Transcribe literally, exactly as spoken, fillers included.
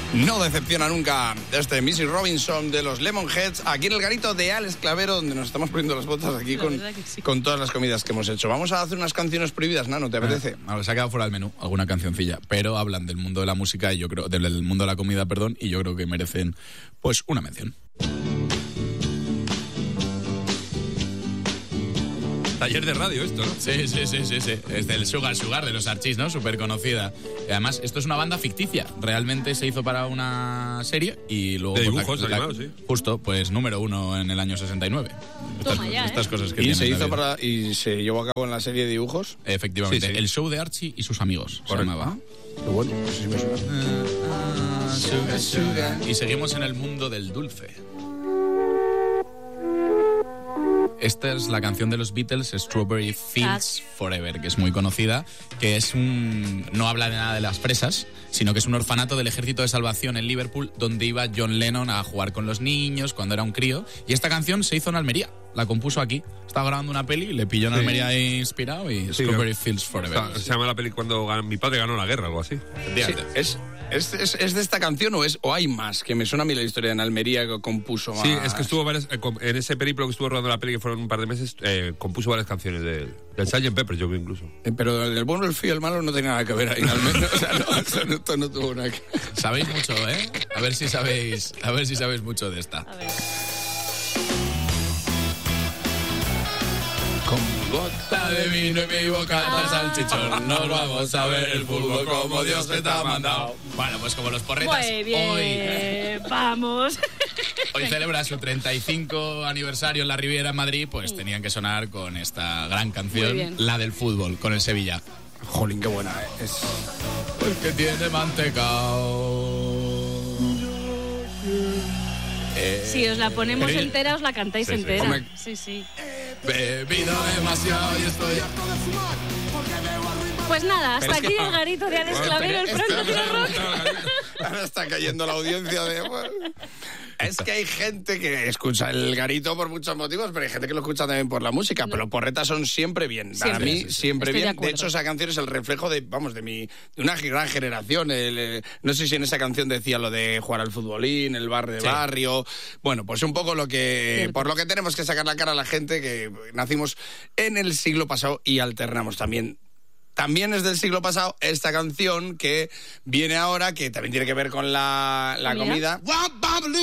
No decepciona nunca este missus Robinson de los Lemonheads, aquí en el garito de Alex Clavero, donde nos estamos poniendo las botas aquí con, sí. con todas las comidas que hemos hecho. Vamos a hacer unas canciones prohibidas, Nano, ¿te apetece? Ah, ahora se ha quedado fuera del menú alguna cancioncilla, pero hablan del mundo de la música y yo creo, del mundo de la comida, perdón, y yo creo que merecen pues una mención. Taller de radio esto, ¿no? Sí, sí, sí, sí, sí. Es del Sugar Sugar, de los Archis, ¿no? Súper conocida. Y además, esto es una banda ficticia. Realmente se hizo para una serie y luego... De pues, dibujos la, animados, la, sí. Justo, pues número uno en el año sesenta y nueve. Toma estas, ya, estas ¿eh? cosas que ¿Y se tienen hizo para y se llevó a cabo en la serie de dibujos? Efectivamente. Sí, sí. El show de Archie y sus amigos se Correcto. llamaba. Qué bueno, pues sí me suena. Sugar, sugar. Y seguimos en el mundo del dulce. Esta es la canción de los Beatles, Strawberry Fields Forever, que es muy conocida, que es un... no habla de nada de las fresas, sino que es un orfanato del Ejército de Salvación en Liverpool, donde iba John Lennon a jugar con los niños cuando era un crío, y esta canción se hizo en Almería, la compuso aquí. Estaba grabando una peli, le pilló en Sí. Almería inspirado y Sí, Strawberry ¿no? Fields Forever. O sea, se llama la peli cuando gan- mi padre ganó la guerra, algo así. Sí, es, es, es, ¿Es de esta canción o es o hay más? Que me suena a mí la historia en Almería que compuso más. Sí, es que estuvo varias, eh, com- en ese periplo que estuvo rodando la peli, que fueron un par de meses, eh, compuso varias canciones de, del sergeant Pepper, yo creo incluso. Eh, Pero el bueno, el feo y el malo no tenía nada que ver ahí en Almería. O sea, no, eso no, esto no tuvo nada que ver. Sabéis mucho, ¿eh? A ver si sabéis, a ver si sabéis mucho de esta. A ver. Con gota de vino y mi boca de salchichón, nos vamos a ver el fútbol como Dios te ha mandado. Bueno, pues como los porretas, Muy bien, hoy, vamos. hoy celebra su treinta y cinco aniversario en la Riviera en Madrid, pues tenían que sonar con esta gran Muy canción, bien. la del fútbol, con el Sevilla. Jolín, qué buena, ¿eh? Es... Porque tiene mantecao. Eh, Si os la ponemos ¿queréis? entera, os la cantáis Sí, sí. entera. Hombre. Sí, sí. Bebido demasiado y estoy... Pues nada, hasta Pero es aquí que- el garito de Alex Bueno, Clavero, el pero- pronto espera, tiro rock. Ahora está cayendo la audiencia de... bueno, es que hay gente que escucha el garito por muchos motivos, pero hay gente que lo escucha también por la música. Pero los porretas son siempre bien. Para Siempre. mí, Sí, sí. siempre Estoy de bien. De, acuerdo. hecho, esa canción es el reflejo de, vamos, de mi de una gran generación. El, eh, no sé si en esa canción decía lo de jugar al futbolín, el bar de Sí. barrio. Bueno, pues un poco lo que... Cierto. Por lo que tenemos que sacar la cara a la gente que nacimos en el siglo pasado y alternamos también. También es del siglo pasado esta canción que viene ahora, que también tiene que ver con la, la Mira. comida.